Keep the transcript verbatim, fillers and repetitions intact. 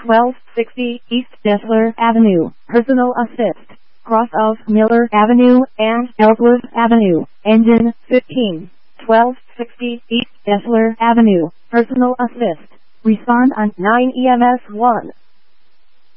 twelve sixty East Dessler Avenue, personal assist, cross of Miller Avenue and Ellsworth Avenue, engine fifteen, twelve sixty East Dessler Avenue, personal assist. Respond on nine E M S one.